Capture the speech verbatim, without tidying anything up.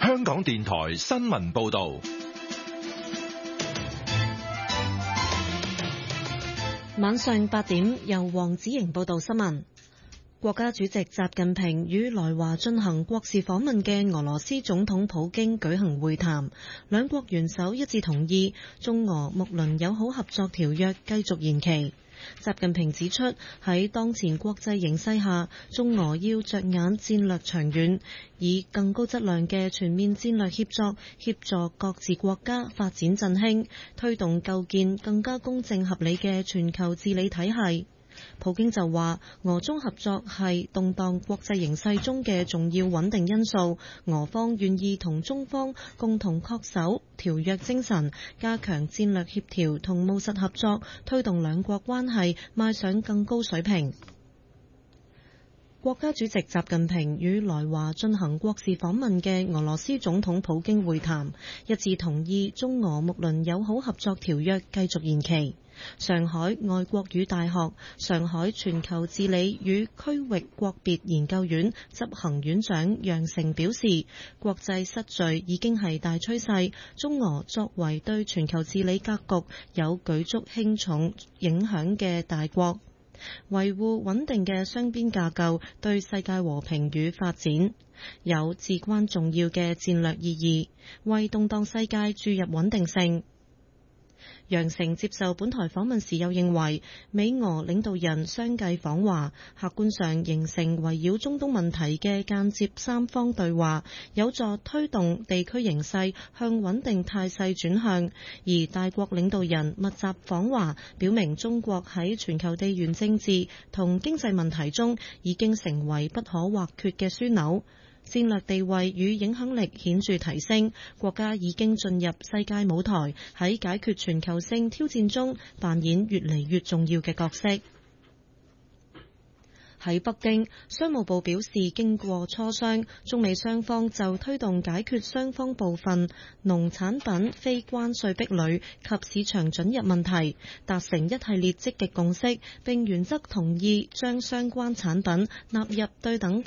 香港電台新聞報道。 晚上八點，由黃子瑩報道新聞。國家主席習近平與來華進行國事訪問嘅俄羅斯總統普京舉行會談，兩國元首一致同意中俄睦鄰友好合作條約繼續延期。習近平指出，喺當前國際形勢下，中俄要着眼戰略長遠，以更高質量嘅全面戰略協作，協助各自國家發展振興，推動構建更加公正合理嘅全球治理體系。普京就話，俄中合作係動盪國際形勢中嘅重要穩定因素，俄方願意同中方共同恪守條約精神，加強戰略協調同務實合作，推動兩國關係邁上更高水平。國家主席習近平與來華進行國事訪問嘅俄羅斯總統普京會談，一致同意中俄睦鄰友好合作條約繼續延期。上海外國語大學上海全球治理與區域國別研究院執行院長楊成表示，國際失序已經係大趨勢，中俄作為對全球治理格局有舉足輕重影響嘅大國，維護穩定嘅雙邊架構對世界和平與發展有至關重要嘅戰略意義，為動盪世界注入穩定性。楊成接受本台訪問時又認為，美俄領導人相繼訪華，客觀上形成圍繞中東問題嘅間接三方對話，有助推動地區形勢向穩定態勢轉向。而大國領導人密集訪華，表明中國喺全球地緣政治同經濟問題中已經成為不可或缺嘅樞紐。戰略地位與影響力顯著提升，國家已經進入世界舞台，喺解決全球性挑戰中扮演越嚟越重要嘅角色。喺北京，商務部表示，經過磋商，中美雙方就推動解決雙方部分農產品非關稅壁壘及市場准入問題，達成一系列積極共識，並原則同意將相關產品納入對等